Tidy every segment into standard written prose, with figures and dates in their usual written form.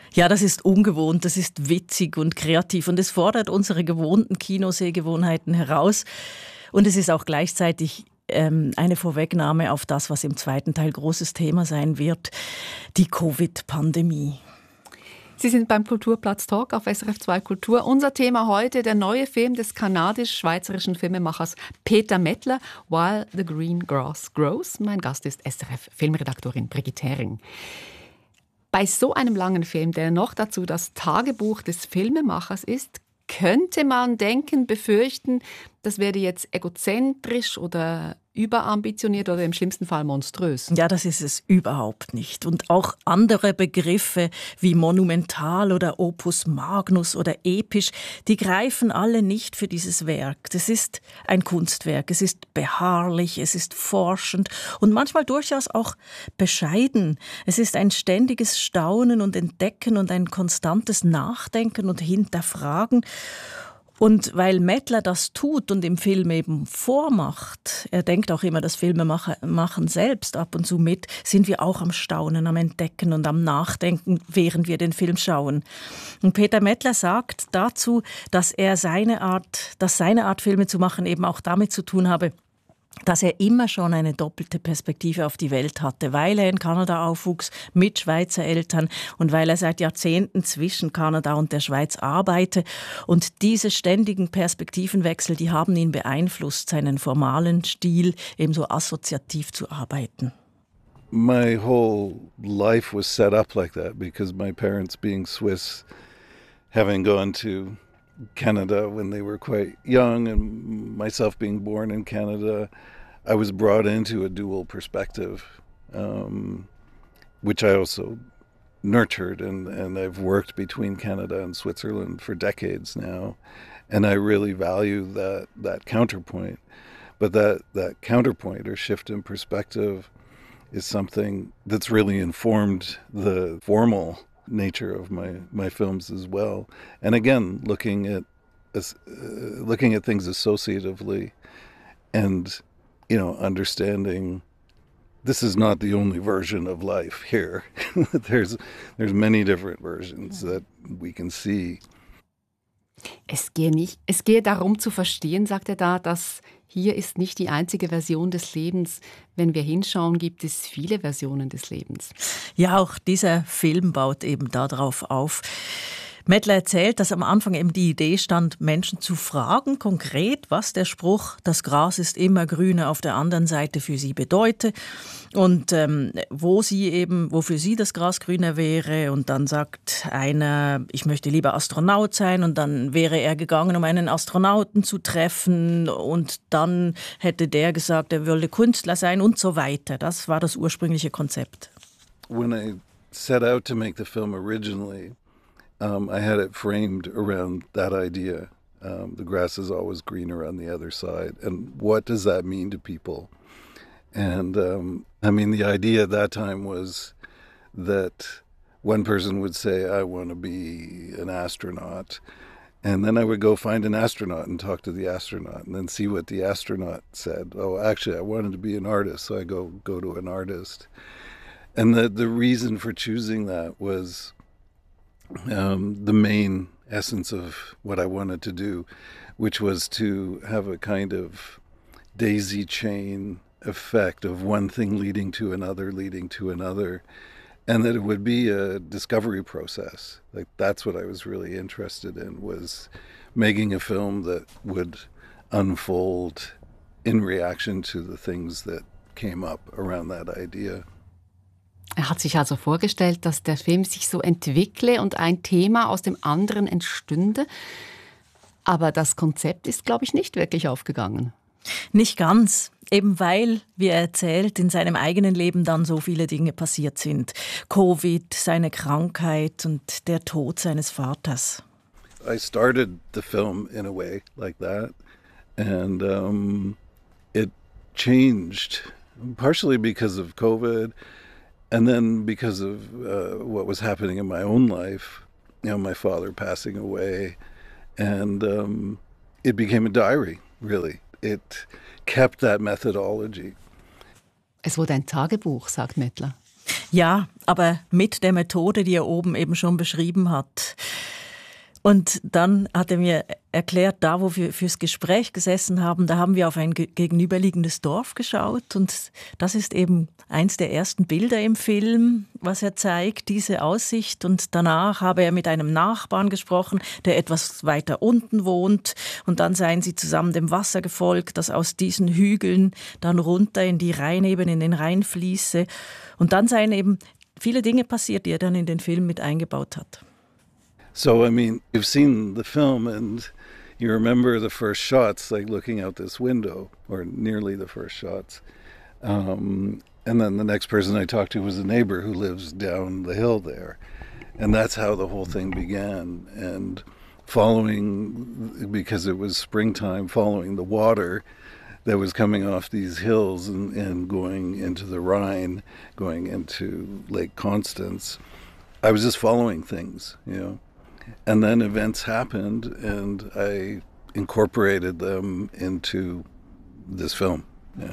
Ja, das ist ungewohnt, das ist witzig und kreativ und es fordert unsere gewohnten Kinosehgewohnheiten heraus. Und es ist auch gleichzeitig eine Vorwegnahme auf das, was im zweiten Teil großes Thema sein wird, die Covid-Pandemie. Sie sind beim Kulturplatz Talk auf SRF 2 Kultur. Unser Thema heute, der neue Film des kanadisch-schweizerischen Filmemachers Peter Mettler, While the Green Grass Grows. Mein Gast ist SRF-Filmredaktorin Brigitte Hering. Bei so einem langen Film, der noch dazu das Tagebuch des Filmemachers ist, könnte man denken, befürchten, das werde jetzt egozentrisch oder überambitioniert oder im schlimmsten Fall monströs. Ja, das ist es überhaupt nicht. Und auch andere Begriffe wie monumental oder Opus Magnus oder episch, die greifen alle nicht für dieses Werk. Das ist ein Kunstwerk, es ist beharrlich, es ist forschend und manchmal durchaus auch bescheiden. Es ist ein ständiges Staunen und Entdecken und ein konstantes Nachdenken und Hinterfragen. Und weil Mettler das tut und im Film eben vormacht, er denkt auch immer das Filmemachen selbst ab und zu mit, sind wir auch am Staunen, am Entdecken und am Nachdenken, während wir den Film schauen. Und Peter Mettler sagt dazu, dass seine Art Filme zu machen eben auch damit zu tun habe, dass er immer schon eine doppelte Perspektive auf die Welt hatte, weil er in Kanada aufwuchs mit Schweizer Eltern und weil er seit Jahrzehnten zwischen Kanada und der Schweiz arbeite. Und diese ständigen Perspektivenwechsel, die haben ihn beeinflusst, seinen formalen Stil ebenso assoziativ zu arbeiten. My whole life was set up like that because my parents being Swiss, having gone to Canada when they were quite young and myself being born in Canada, I was brought into a dual perspective, which I also nurtured and I've worked between Canada and Switzerland for decades now, and I really value that counterpoint. But that counterpoint or shift in perspective is something that's really informed the formal nature of my films as well. And again, looking at things associatively and, understanding this is not the only version of life here. There's many different versions that we can see. Es gehe darum zu verstehen, sagt er da, dass hier ist nicht die einzige Version des Lebens. Wenn wir hinschauen, gibt es viele Versionen des Lebens. Ja, auch dieser Film baut eben darauf auf. Mettler erzählt, dass am Anfang eben die Idee stand, Menschen zu fragen, konkret, was der Spruch, das Gras ist immer grüner auf der anderen Seite für sie bedeute und wofür sie das Gras grüner wäre. Und dann sagt einer, ich möchte lieber Astronaut sein, und dann wäre er gegangen, um einen Astronauten zu treffen, und dann hätte der gesagt, er würde Künstler sein und so weiter. Das war das ursprüngliche Konzept. When I set out to make the film originally, I had it framed around that idea. The grass is always greener on the other side. And what does that mean to people? And the idea at that time was that one person would say, I want to be an astronaut. And then I would go find an astronaut and talk to the astronaut and then see what the astronaut said. Oh, actually, I wanted to be an artist, so I go to an artist. And the reason for choosing that was the main essence of what I wanted to do, which was to have a kind of daisy chain effect of one thing leading to another, and that it would be a discovery process. Like, that's what I was really interested in, was making a film that would unfold in reaction to the things that came up around that idea. Er hat sich also vorgestellt, dass der Film sich so entwickle und ein Thema aus dem anderen entstünde. Aber das Konzept ist, glaube ich, nicht wirklich aufgegangen. Nicht ganz, eben weil, wie er erzählt, in seinem eigenen Leben dann so viele Dinge passiert sind. Covid, seine Krankheit und der Tod seines Vaters. I started the film in a way like that, and it changed, partially because of COVID, and then because of what was happening in my own life, my father passing away, and it became a diary, really. It kept that methodology. Es wurde ein Tagebuch, sagt Mettler. Ja, aber mit der Methode, die er oben eben schon beschrieben hat. Und dann hat er mir erklärt, da wo wir fürs Gespräch gesessen haben, da haben wir auf ein gegenüberliegendes Dorf geschaut und das ist eben eins der ersten Bilder im Film, was er zeigt, diese Aussicht. Und danach habe er mit einem Nachbarn gesprochen, der etwas weiter unten wohnt und dann seien sie zusammen dem Wasser gefolgt, das aus diesen Hügeln dann runter in die Rheinebene, in den Rhein fließe. Und dann seien eben viele Dinge passiert, die er dann in den Film mit eingebaut hat. So, I mean, you've seen the film and you remember the first shots, like looking out this window, or nearly the first shots. And then the next person I talked to was a neighbor who lives down the hill there. And that's how the whole thing began. And following, because it was springtime, following the water that was coming off these hills and going into the Rhine, going into Lake Constance, I was just following things, you know. And then events happened and I incorporated them into this film. Yeah.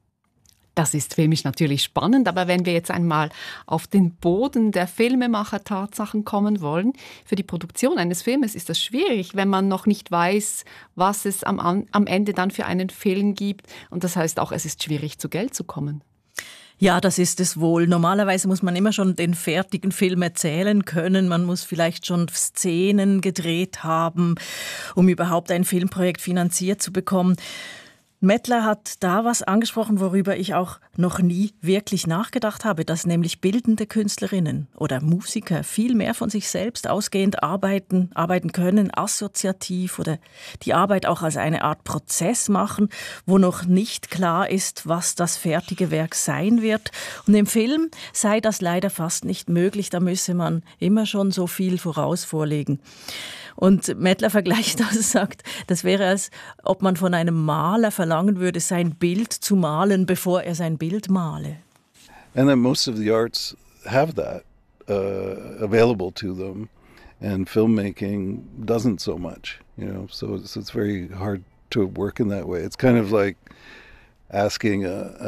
Das ist filmisch natürlich spannend, aber wenn wir jetzt einmal auf den Boden der Filmemacher-Tatsachen kommen wollen, für die Produktion eines Filmes ist das schwierig, wenn man noch nicht weiß, was es am Ende dann für einen Film gibt. Und das heißt auch, es ist schwierig, zu Geld zu kommen. Ja, das ist es wohl. Normalerweise muss man immer schon den fertigen Film erzählen können. Man muss vielleicht schon Szenen gedreht haben, um überhaupt ein Filmprojekt finanziert zu bekommen. Mettler hat da was angesprochen, worüber ich auch noch nie wirklich nachgedacht habe, dass nämlich bildende Künstlerinnen oder Musiker viel mehr von sich selbst ausgehend arbeiten können, assoziativ oder die Arbeit auch als eine Art Prozess machen, wo noch nicht klar ist, was das fertige Werk sein wird. Und im Film sei das leider fast nicht möglich, da müsse man immer schon so viel voraus vorlegen. Und Mettler vergleicht das und sagt, das wäre, als ob man von einem Maler verlangen würde, sein Bild zu malen, bevor er sein Bild male. And then most of the arts have that available to them, and filmmaking doesn't so much, you know. So it's very hard to work in that way. It's kind of like asking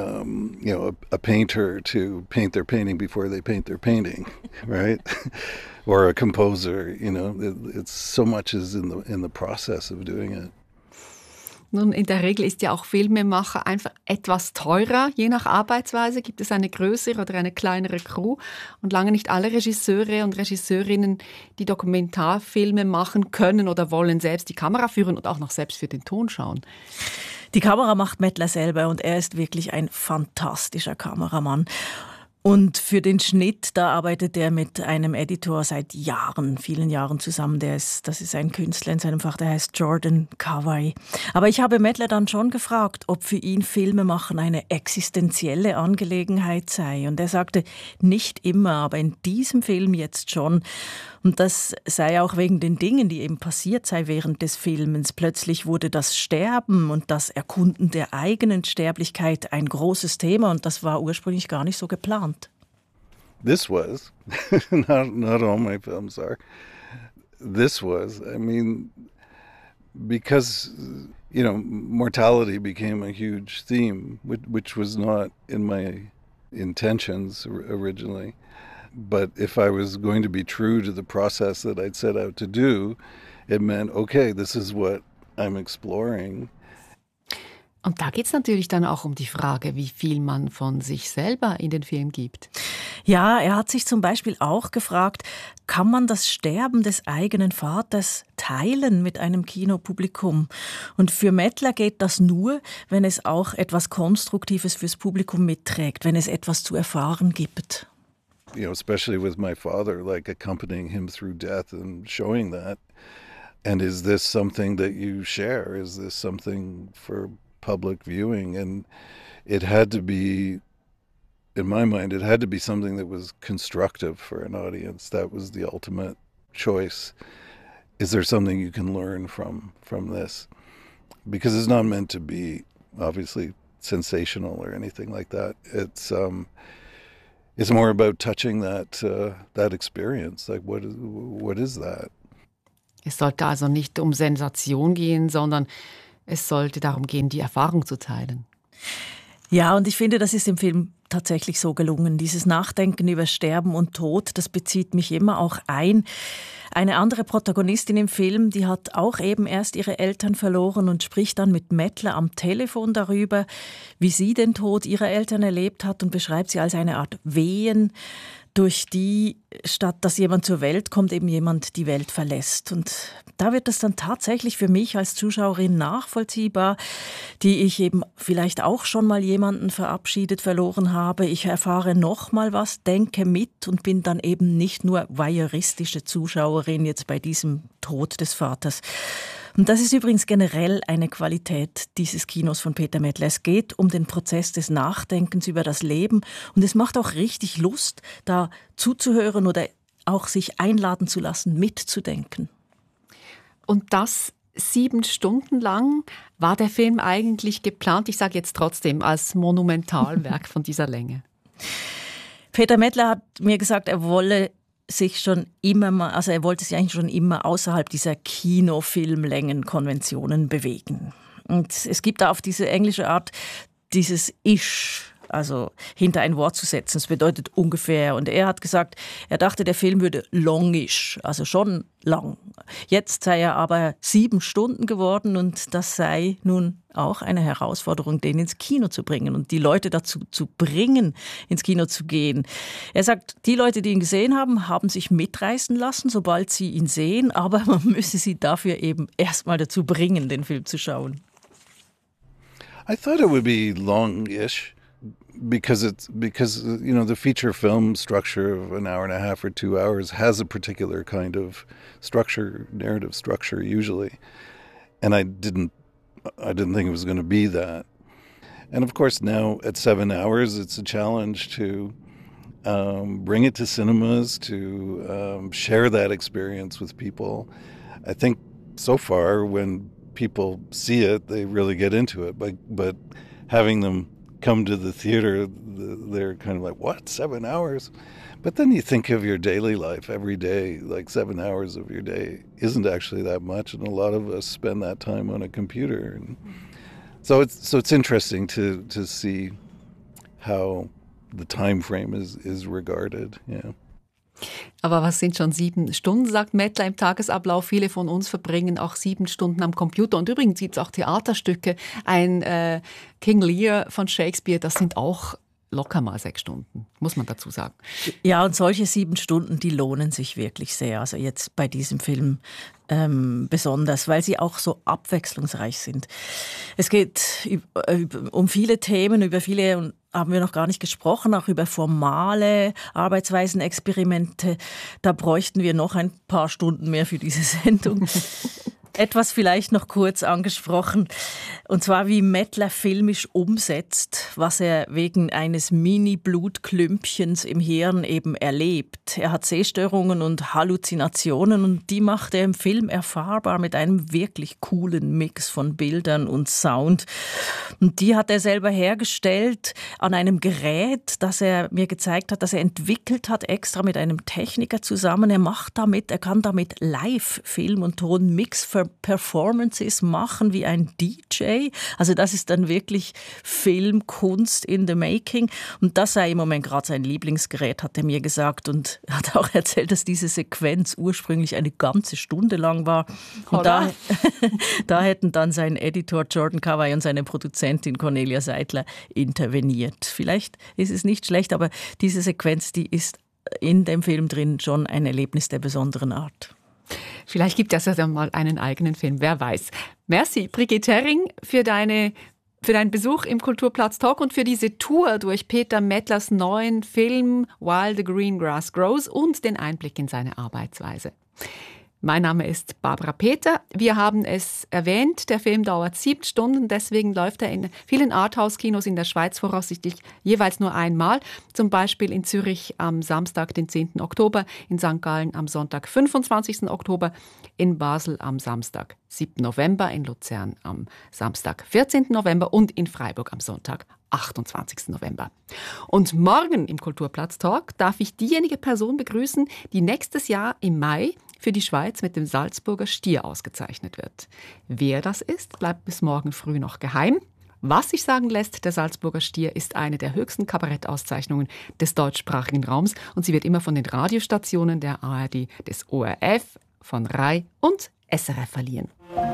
a painter to paint their painting before they paint their painting, right? Or a composer, you know. It's so much is in the process of doing it. Nun, in der Regel ist ja auch Filmemacher einfach etwas teurer. Je nach Arbeitsweise gibt es eine größere oder eine kleinere Crew. Und lange nicht alle Regisseure und Regisseurinnen, die Dokumentarfilme machen können oder wollen, selbst die Kamera führen und auch noch selbst für den Ton schauen. Die Kamera macht Mettler selber und er ist wirklich ein fantastischer Kameramann. Und für den Schnitt, da arbeitet er mit einem Editor seit Jahren, vielen Jahren zusammen. Das ist ein Künstler in seinem Fach, der heißt Jordan Kawai. Aber ich habe Mettler dann schon gefragt, ob für ihn Filmemachen eine existenzielle Angelegenheit sei. Und er sagte, nicht immer, aber in diesem Film jetzt schon. Und das sei auch wegen den Dingen, die eben passiert sei während des Filmens. Plötzlich wurde das Sterben und das Erkunden der eigenen Sterblichkeit ein großes Thema und das war ursprünglich gar nicht so geplant. This was, not all my films are. This was, I mean, because, you know, mortality became a huge theme, which was not in my intentions originally. But if I was going to be true to the process that I'd set out to do, it meant, okay, this is what I'm exploring. Und da geht es natürlich dann auch um die Frage, wie viel man von sich selber in den Film gibt. Ja, er hat sich zum Beispiel auch gefragt, kann man das Sterben des eigenen Vaters teilen mit einem Kinopublikum? Und für Mettler geht das nur, wenn es auch etwas Konstruktives fürs Publikum mitträgt, wenn es etwas zu erfahren gibt. You know, especially with my father, like accompanying him through death and showing that. And is this something that you share? Is this something for public viewing? And it had to be, in my mind, it had to be something that was constructive for an audience. That was the ultimate choice. Is there something you can learn from this? Because it's not meant to be, obviously, sensational or anything like that. It's more about touching that experience. Like, what is that? Es sollte also nicht um Sensation gehen, sondern es sollte darum gehen, die Erfahrung zu teilen. Ja, und ich finde, das ist im Film tatsächlich so gelungen. Dieses Nachdenken über Sterben und Tod, das bezieht mich immer auch ein. Eine andere Protagonistin im Film, die hat auch eben erst ihre Eltern verloren und spricht dann mit Mettler am Telefon darüber, wie sie den Tod ihrer Eltern erlebt hat und beschreibt sie als eine Art Wehen, durch die, statt dass jemand zur Welt kommt, eben jemand die Welt verlässt. Und da wird es dann tatsächlich für mich als Zuschauerin nachvollziehbar, die ich eben vielleicht auch schon mal jemanden verabschiedet, verloren habe. Ich erfahre noch mal was, denke mit und bin dann eben nicht nur voyeuristische Zuschauerin jetzt bei diesem Tod des Vaters. Und das ist übrigens generell eine Qualität dieses Kinos von Peter Mettler. Es geht um den Prozess des Nachdenkens über das Leben und es macht auch richtig Lust, da zuzuhören oder auch sich einladen zu lassen, mitzudenken. Und das 7 Stunden lang war der Film eigentlich geplant, ich sage jetzt trotzdem, als Monumentalwerk von dieser Länge? Peter Mettler hat mir gesagt, er wollte sich eigentlich schon immer außerhalb dieser Kinofilmlängenkonventionen bewegen. Und es gibt da auf diese englische Art dieses Ish, also hinter ein Wort zu setzen. Das bedeutet ungefähr. Und er hat gesagt, er dachte, der Film würde longish, also schon lang. Jetzt sei er aber 7 Stunden geworden und das sei nun auch eine Herausforderung, den ins Kino zu bringen und die Leute dazu zu bringen, ins Kino zu gehen. Er sagt, die Leute, die ihn gesehen haben, haben sich mitreißen lassen, sobald sie ihn sehen, aber man müsse sie dafür eben erstmal dazu bringen, den Film zu schauen. I thought it would be long-ish. Because you know, the feature film structure of an hour and a half or 2 hours has a particular kind of structure, narrative structure usually, and I didn't think it was going to be that. And of course now at 7 hours it's a challenge to bring it to cinemas, to share that experience with people. I think so far when people see it they really get into it, but having them come to the theater, they're kind of like, what, 7 hours? But then you think of your daily life every day, like 7 hours of your day isn't actually that much, and a lot of us spend that time on a computer. And so it's interesting to see how the time frame is regarded. Yeah. Aber was sind schon 7 Stunden, sagt Mettler im Tagesablauf. Viele von uns verbringen auch 7 Stunden am Computer. Und übrigens gibt es auch Theaterstücke. Ein King Lear von Shakespeare, das sind auch locker mal 6 Stunden, muss man dazu sagen. Ja, und solche 7 Stunden, die lohnen sich wirklich sehr. Also jetzt bei diesem Film besonders, weil sie auch so abwechslungsreich sind. Es geht um viele Themen, über viele haben wir noch gar nicht gesprochen, auch über formale Arbeitsweisen-Experimente. Da bräuchten wir noch ein paar Stunden mehr für diese Sendung. Etwas vielleicht noch kurz angesprochen, und zwar wie Mettler filmisch umsetzt, was er wegen eines Mini-Blutklümpchens im Hirn eben erlebt. Er hat Sehstörungen und Halluzinationen und die macht er im Film erfahrbar mit einem wirklich coolen Mix von Bildern und Sound. Und die hat er selber hergestellt an einem Gerät, das er mir gezeigt hat, das er entwickelt hat, extra mit einem Techniker zusammen. Er kann damit live Film- und Ton-Mix für Performances machen wie ein DJ. Also das ist dann wirklich Filmkunst in the making. Und das sei im Moment gerade sein Lieblingsgerät, hat er mir gesagt. Und er hat auch erzählt, dass diese Sequenz ursprünglich eine ganze Stunde lang war. Und da hätten dann sein Editor Jordan Kawai und seine Produzentin Cornelia Seidler interveniert. Vielleicht ist es nicht schlecht, aber diese Sequenz, die ist in dem Film drin schon ein Erlebnis der besonderen Art. Vielleicht gibt es ja dann mal einen eigenen Film, wer weiß. Merci, Brigitte Herring, für deinen Besuch im Kulturplatz Talk und für diese Tour durch Peter Mettlers neuen Film While the Green Grass Grows und den Einblick in seine Arbeitsweise. Mein Name ist Barbara Peter. Wir haben es erwähnt, der Film dauert 7 Stunden, deswegen läuft er in vielen Arthouse-Kinos in der Schweiz voraussichtlich jeweils nur einmal. Zum Beispiel in Zürich am Samstag, den 10. Oktober, in St. Gallen am Sonntag, 25. Oktober, in Basel am Samstag, 7. November, in Luzern am Samstag, 14. November und in Freiburg am Sonntag, 28. November. Und morgen im Kulturplatz Talk darf ich diejenige Person begrüßen, die nächstes Jahr im Mai für die Schweiz mit dem Salzburger Stier ausgezeichnet wird. Wer das ist, bleibt bis morgen früh noch geheim. Was sich sagen lässt, der Salzburger Stier ist eine der höchsten Kabarettauszeichnungen des deutschsprachigen Raums und sie wird immer von den Radiostationen der ARD, des ORF, von RAI und SRF verliehen.